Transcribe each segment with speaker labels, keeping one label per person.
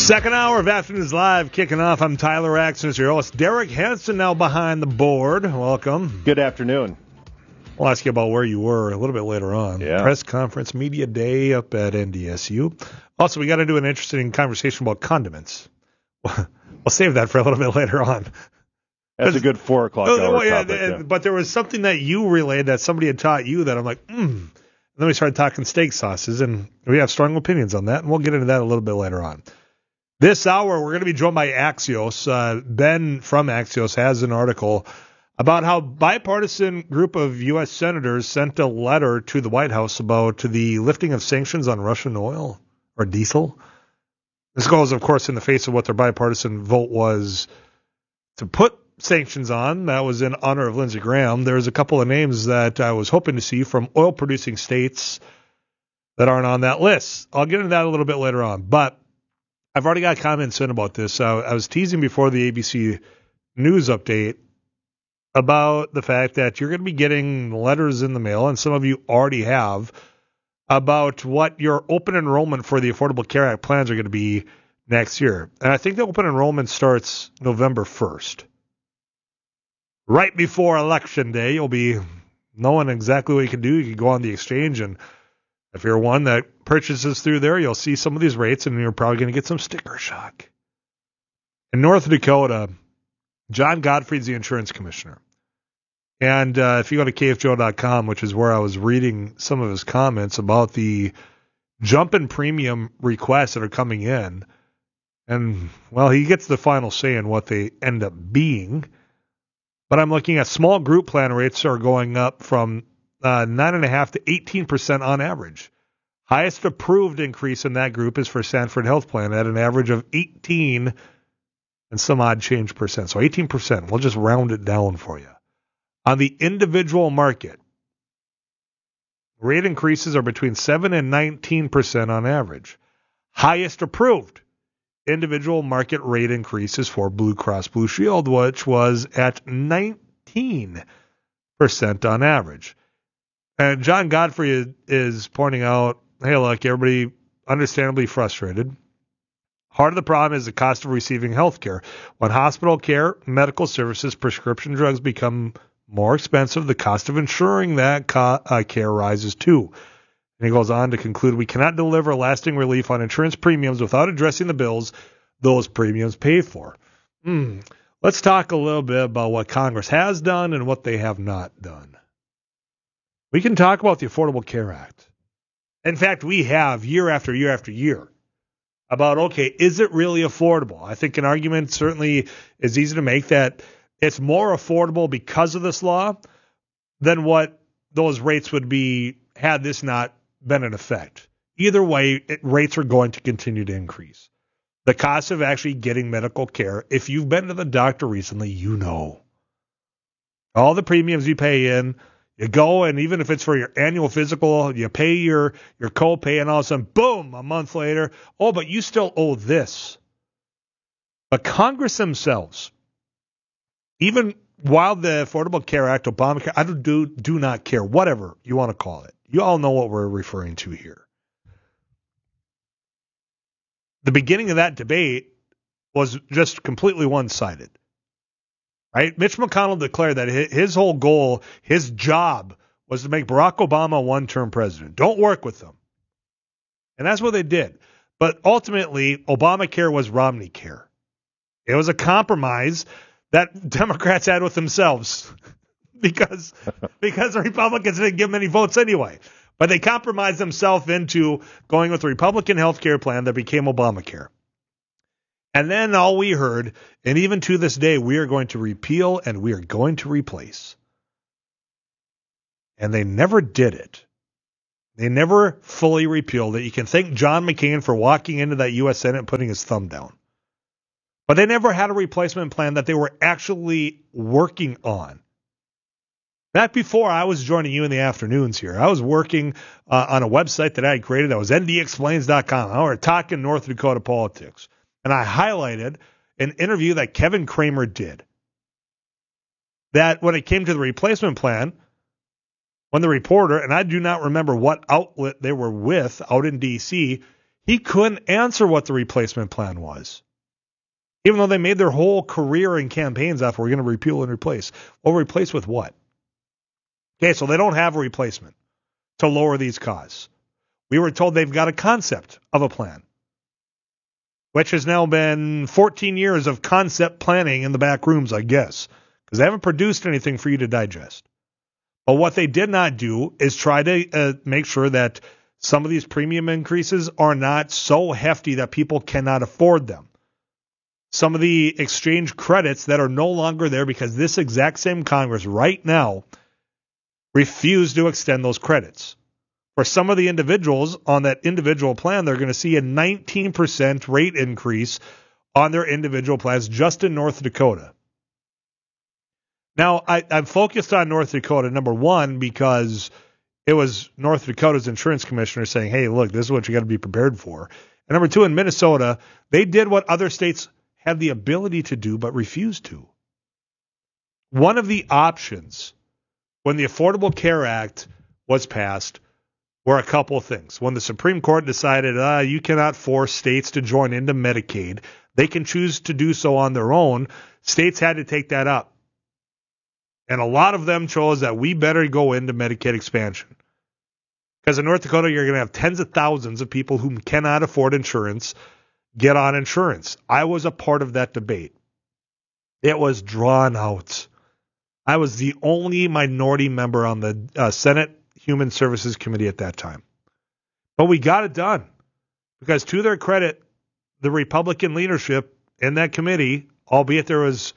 Speaker 1: Second hour of Afternoons Live kicking off. I'm Tyler Axton, your host. Derek Hansen now behind the board. Welcome.
Speaker 2: Good afternoon.
Speaker 1: We'll ask you about where you were a little bit later on.
Speaker 2: Yeah.
Speaker 1: Press conference, media day up at NDSU. Also, we got to do an interesting conversation about condiments. We'll save that for a little bit later on.
Speaker 2: That's a good 4 o'clock hour topic. Yeah.
Speaker 1: But there was something that you relayed that somebody had taught you that I'm like, And then we started talking steak sauces, and we have strong opinions on that, and we'll get into that a little bit later on. This hour, we're going to be joined by Axios. Ben from Axios has an article about how bipartisan group of U.S. senators sent a letter to the White House about the lifting of sanctions on Russian oil or diesel. This goes, of course, in the face of what their bipartisan vote was to put sanctions on. That was in honor of Lindsey Graham. There's a couple of names that I was hoping to see from oil-producing states that aren't on that list. I'll get into that a little bit later on, but I've already got comments in about this. I was teasing before the ABC News update about the fact that you're going to be getting letters in the mail, and some of you already have, about what your open enrollment for the Affordable Care Act plans are going to be next year. And I think the open enrollment starts November 1st. Right before Election Day, you'll be knowing exactly what you can do. You can go on the exchange, and if you're one that purchases through there, you'll see some of these rates, and you're probably going to get some sticker shock. In North Dakota, John Godfrey's the insurance commissioner. And if you go to kfjo.com, which is where I was reading some of his comments about the jump in premium requests that are coming in, and, well, he gets the final say in what they end up being. But I'm looking at small group plan rates are going up from 9.5% to 18% on average. Highest approved increase in that group is for Sanford Health Plan at an average of 18 and some odd change percent. So 18%. We'll just round it down for you. On the individual market, rate increases are between 7 and 19% on average. Highest approved individual market rate increases for Blue Cross Blue Shield, which was at 19% on average. And John Godfrey is pointing out, hey, look, everybody understandably frustrated. Part of the problem is the cost of receiving health care. When hospital care, medical services, prescription drugs become more expensive, the cost of insuring that care rises too. And he goes on to conclude, we cannot deliver lasting relief on insurance premiums without addressing the bills those premiums pay for. Let's talk a little bit about what Congress has done and what they have not done. We can talk about the Affordable Care Act. In fact, we have year after year after year about, okay, is it really affordable? I think an argument certainly is easy to make that it's more affordable because of this law than what those rates would be had this not been in effect. Either way, rates are going to continue to increase. The cost of actually getting medical care, if you've been to the doctor recently, you know. All the premiums you pay in, you go, and even if it's for your annual physical, you pay your copay, and all of a sudden, boom, a month later, oh, but you still owe this. But Congress themselves, even while the Affordable Care Act, Obamacare, I do not care, whatever you want to call it. You all know what we're referring to here. The beginning of that debate was just completely one-sided. Right? Mitch McConnell declared that his whole goal, his job, was to make Barack Obama a one-term president. Don't work with them. And that's what they did. But ultimately, Obamacare was Romney care. It was a compromise that Democrats had with themselves because the Republicans didn't give them any votes anyway. But they compromised themselves into going with the Republican health care plan that became Obamacare. And then all we heard, and even to this day, we are going to repeal and we are going to replace. And they never did it. They never fully repealed it. You can thank John McCain for walking into that U.S. Senate and putting his thumb down. But they never had a replacement plan that they were actually working on. Back before I was joining you in the afternoons here, I was working on a website that I had created that was ndexplains.com. I was talking North Dakota politics. And I highlighted an interview that Kevin Kramer did. That when it came to the replacement plan, when the reporter, and I do not remember what outlet they were with out in D.C., He couldn't answer what the replacement plan was. Even though they made their whole career in campaigns off, we're going to repeal and replace. Well, replace with what? Okay, so they don't have a replacement to lower these costs. We were told they've got a concept of a plan, which has now been 14 years of concept planning in the back rooms, I guess, because they haven't produced anything for you to digest. But what they did not do is try to make sure that some of these premium increases are not so hefty that people cannot afford them. Some of the exchange credits that are no longer there because this exact same Congress right now refused to extend those credits. For some of the individuals on that individual plan, they're going to see a 19% rate increase on their individual plans just in North Dakota. Now, I'm focused on North Dakota, number one, because it was North Dakota's insurance commissioner saying, hey, look, this is what you got to be prepared for. And number two, in Minnesota, they did what other states had the ability to do but refused to. One of the options when the Affordable Care Act was passed were a couple of things. When the Supreme Court decided you cannot force states to join into Medicaid, they can choose to do so on their own, states had to take that up. And a lot of them chose that we better go into Medicaid expansion. Because in North Dakota, you're going to have tens of thousands of people who cannot afford insurance get on insurance. I was a part of that debate. It was drawn out. I was the only minority member on the Senate Human Services Committee at that time. But we got it done. Because to their credit, the Republican leadership in that committee, albeit there was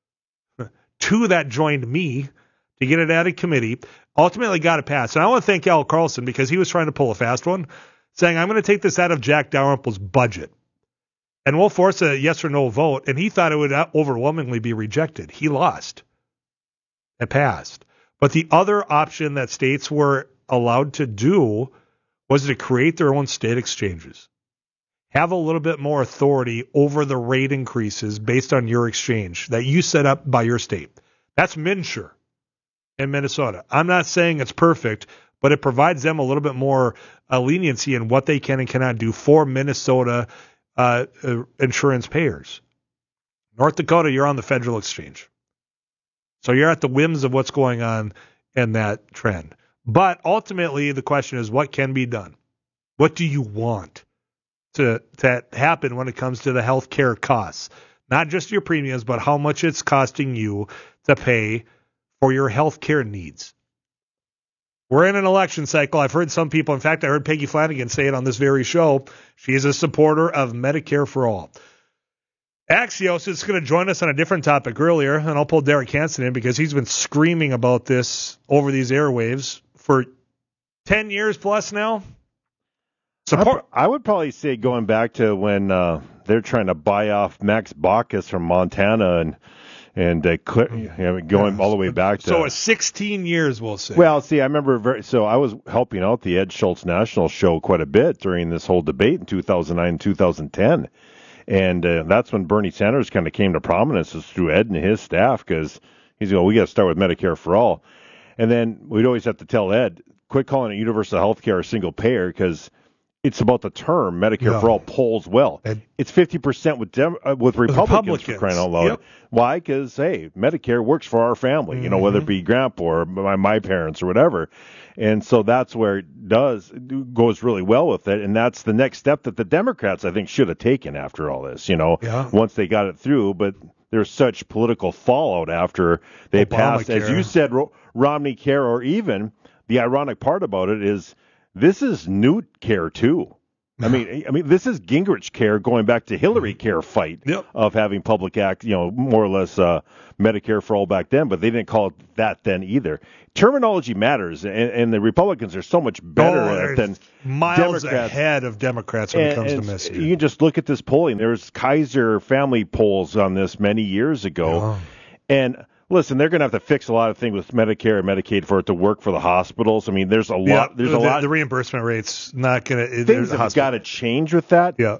Speaker 1: two that joined me to get it out of committee, ultimately got it passed. And I want to thank Al Carlson because he was trying to pull a fast one, saying, I'm going to take this out of Jack Dalrymple's budget. And we'll force a yes or no vote. And he thought it would overwhelmingly be rejected. He lost. It passed. But the other option that states were allowed to do was to create their own state exchanges. Have a little bit more authority over the rate increases based on your exchange that you set up by your state. That's MNsure in Minnesota. I'm not saying it's perfect, but it provides them a little bit more leniency in what they can and cannot do for Minnesota insurance payers. North Dakota, you're on the federal exchange. So you're at the whims of what's going on in that trend. But ultimately, the question is, what can be done? What do you want to happen when it comes to the health care costs? Not just your premiums, but how much it's costing you to pay for your health care needs. We're in an election cycle. I've heard some people, in fact, I heard Peggy Flanagan say it on this very show. She's a supporter of Medicare for all. Axios is going to join us on a different topic earlier, and I'll pull Derek Hansen in because he's been screaming about this over these airwaves for 10 years plus now.
Speaker 2: I would probably say going back to when they're trying to buy off Max Baucus from Montana and going all the way back to...
Speaker 1: So 16 years, we'll say.
Speaker 2: Well, see, I remember... So I was helping out the Ed Schultz National Show quite a bit during this whole debate in 2009 and 2010. And that's when Bernie Sanders kind of came to prominence, is through Ed and his staff, because he's going, we got to start with Medicare for all. And then we'd always have to tell Ed, quit calling it universal health care or single payer, because it's about the term Medicare for all polls well. It's 50% with Republicans for crying out loud. Yep. Why? Because, hey, Medicare works for our family, whether it be grandpa or my parents or whatever. And so that's where it goes really well with it. And that's the next step that the Democrats, I think, should have taken after all this, once they got it through. But there's such political fallout after they passed, as you said, Romney Care, or even the ironic part about it is this is Newt Care, too. I mean, this is Gingrich Care going back to Hillary Care fight of having public act, more or less Medicare for all back then, but they didn't call it that then either. Terminology matters, and the Republicans are so much better at it than
Speaker 1: miles
Speaker 2: Democrats.
Speaker 1: Ahead of Democrats when it comes to missing.
Speaker 2: You can just look at this polling. There's Kaiser family polls on this many years ago, and listen, they're going to have to fix a lot of things with Medicare and Medicaid for it to work for the hospitals. I mean, there's a lot. There's a lot.
Speaker 1: The reimbursement rate's not going to.
Speaker 2: Things have got to change with that.
Speaker 1: Yeah.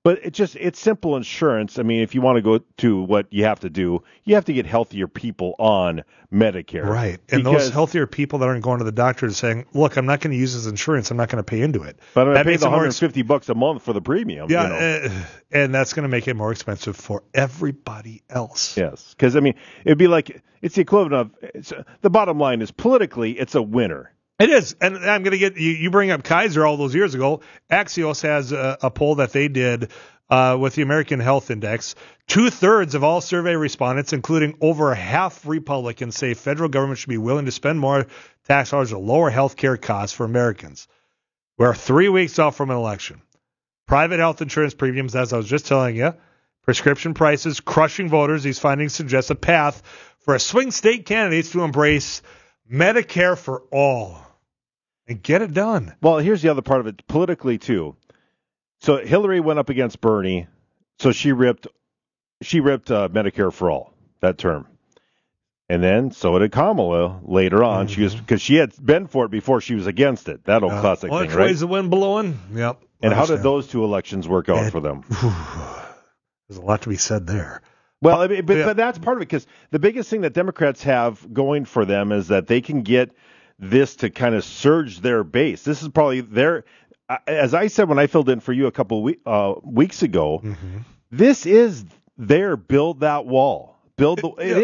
Speaker 2: But it's simple insurance. I mean, if you want to go to what you have to do, you have to get healthier people on Medicare.
Speaker 1: Right. And those healthier people that aren't going to the doctor and saying, look, I'm not going to use this insurance. I'm not going to pay into it.
Speaker 2: But I'm going to pay the $150 a month for the premium.
Speaker 1: Yeah. And that's going to make it more expensive for everybody else.
Speaker 2: Yes. Because, I mean, it'd be like, it's the equivalent of, the bottom line is politically, it's a winner.
Speaker 1: It is, and I'm going to get you bring up Kaiser all those years ago. Axios has a poll that they did with the American Health Index. 2/3 of all survey respondents, including over half Republicans, say federal government should be willing to spend more tax dollars to lower health care costs for Americans. We're 3 weeks off from an election. Private health insurance premiums, as I was just telling you, prescription prices crushing voters. These findings suggest a path for a swing state candidates to embrace Medicare for all. And get it done.
Speaker 2: Well, here's the other part of it, politically too. So Hillary went up against Bernie, so she ripped Medicare for all, that term. And then so did Kamala later on. Mm-hmm. Because she had been for it before she was against it. That old classic thing, right?
Speaker 1: Ways the wind blowing. Yep.
Speaker 2: And how did those two elections work out for them?
Speaker 1: There's a lot to be said there.
Speaker 2: Well, I mean, but that's part of it, because the biggest thing that Democrats have going for them is that they can get this to kind of surge their base. This is probably their, as I said when I filled in for you a couple weeks ago, mm-hmm. This is their build that wall. And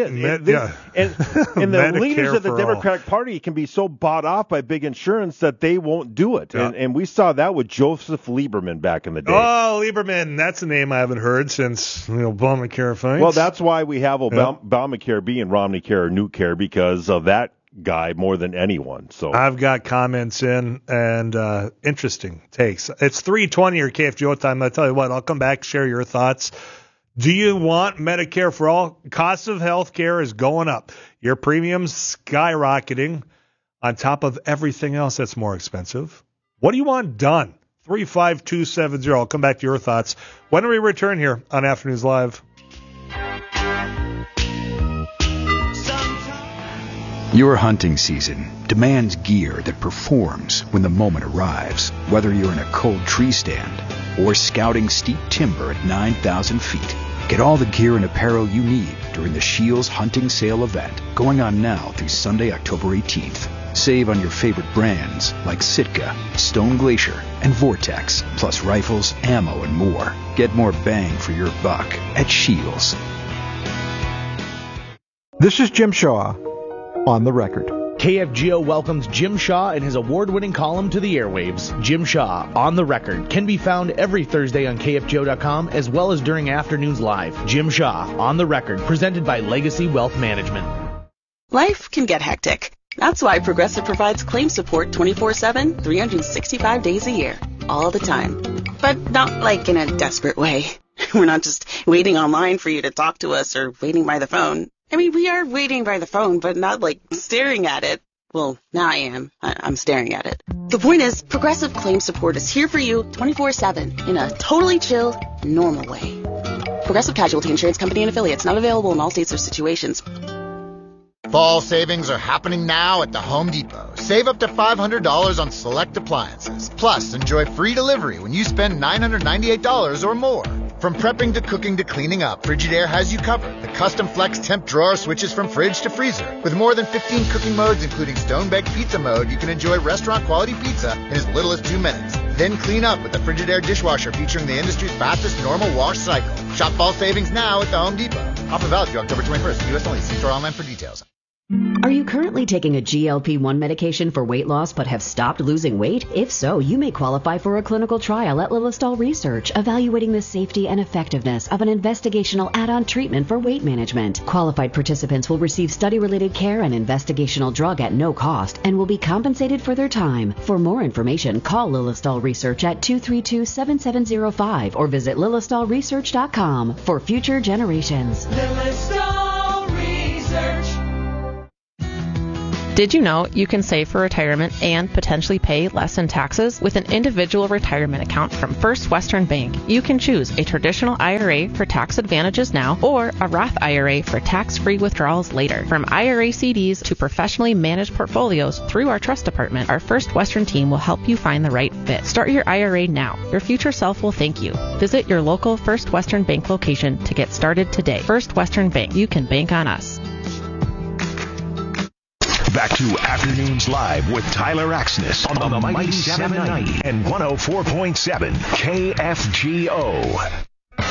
Speaker 2: the leaders of the Democratic Party can be so bought off by big insurance that they won't do it. Yeah. And we saw that with Joseph Lieberman back in the day.
Speaker 1: Oh, Lieberman, that's a name I haven't heard since Obamacare fights.
Speaker 2: Well, that's why we have Obamacare being Romney Care or New Care, because of that guy more than anyone. So
Speaker 1: I've got comments in and interesting takes. It's 3:20 or KFGO time. I tell you what, I'll come back, share your thoughts. Do you want Medicare for all? Cost of health care is going up. Your premiums skyrocketing on top of everything else that's more expensive. What do you want done? 35270. I'll come back to your thoughts when we return here on Afternoons Live.
Speaker 3: Your hunting season demands gear that performs when the moment arrives, whether you're in a cold tree stand or scouting steep timber at 9,000 feet. Get all the gear and apparel you need during the Scheels Hunting Sale event, going on now through Sunday, October 18th. Save on your favorite brands like Sitka, Stone Glacier, and Vortex, plus rifles, ammo, and more. Get more bang for your buck at Scheels.
Speaker 4: This is Jim Shaw on the record.
Speaker 5: KFGO welcomes Jim Shaw and his award-winning column to the airwaves. Jim Shaw, On the Record, can be found every Thursday on KFGO.com as well as during Afternoons Live. Jim Shaw, On the Record, presented by Legacy Wealth Management.
Speaker 6: Life can get hectic. That's why Progressive provides claim support 24/7, 365 days a year, all the time. But not like in a desperate way. We're not just waiting online for you to talk to us or waiting by the phone. I mean, we are waiting by the phone, but not like staring at it. Well, now I am. I'm staring at it. The point is, Progressive Claim Support is here for you 24/7 in a totally chill, normal way. Progressive Casualty Insurance Company and Affiliates, not available in all states or situations.
Speaker 7: Fall savings are happening now at the Home Depot. Save up to $500 on select appliances. Plus, enjoy free delivery when you spend $998 or more. From prepping to cooking to cleaning up, Frigidaire has you covered. The custom flex temp drawer switches from fridge to freezer. With more than 15 cooking modes, including stone-baked pizza mode, you can enjoy restaurant-quality pizza in as little as 2 minutes. Then clean up with the Frigidaire dishwasher featuring the industry's fastest normal wash cycle. Shop fall savings now at the Home Depot. Offer valid through October 21st. U.S. only. See store online for details.
Speaker 8: Are you currently taking a GLP-1 medication for weight loss but have stopped losing weight? If so, you may qualify for a clinical trial at Lilistol Research, evaluating the safety and effectiveness of an investigational add-on treatment for weight management. Qualified participants will receive study-related care and investigational drug at no cost and will be compensated for their time. For more information, call Lilistol Research at 232-7705 or visit lilistolresearch.com for future generations.
Speaker 9: Lilistol Research. Did you know you can save for retirement and potentially pay less in taxes? With an individual retirement account from First Western Bank, you can choose a traditional IRA for tax advantages now or a Roth IRA for tax-free withdrawals later. From IRA CDs to professionally managed portfolios through our trust department, our First Western team will help you find the right fit. Start your IRA now. Your future self will thank you. Visit your local First Western Bank location to get started today. First Western Bank. You can bank on us.
Speaker 10: Back to Afternoons Live with Tyler Axness on the Mighty 790 and 104.7 KFGO.